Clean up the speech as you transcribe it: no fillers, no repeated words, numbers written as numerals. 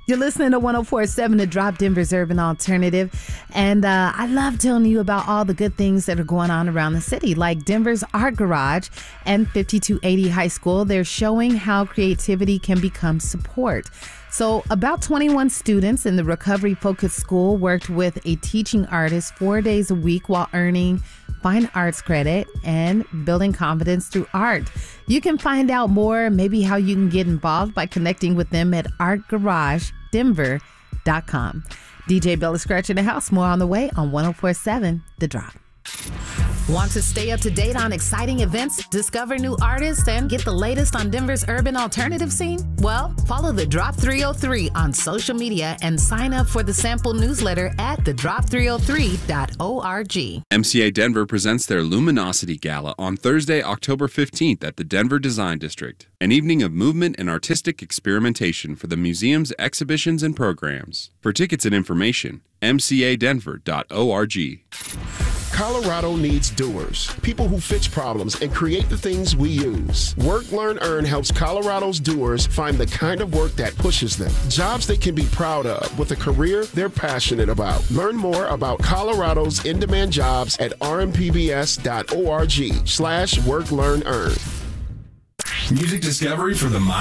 You're listening to 104.7 The Drop, Denver's Urban Alternative. And I love telling you about all the good things that are going on around the city, like Denver's Art Garage and 5280 High School. They're showing how creativity can become support. So about 21 students in the recovery-focused school worked with a teaching artist 4 days a week while earning fine arts credit and building confidence through art. You can find out more, maybe how you can get involved by connecting with them at artgaragedenver.com. DJ Bella Scratch in the house. More on the way on 104.7 The Drop. Want to stay up to date on exciting events, discover new artists, and get the latest on Denver's urban alternative scene? Well, follow The Drop 303 on social media and sign up for the sample newsletter at thedrop303.org. MCA Denver presents their Luminosity Gala on Thursday, October 15th at the Denver Design District, an evening of movement and artistic experimentation for the museum's exhibitions and programs. For tickets and information, mcadenver.org. Colorado needs doers, people who fix problems and create the things we use. Work, Learn, Earn helps Colorado's doers find the kind of work that pushes them. Jobs they can be proud of with a career they're passionate about. Learn more about Colorado's in-demand jobs at rmpbs.org/work, learn, earn. Music discovery for the mind.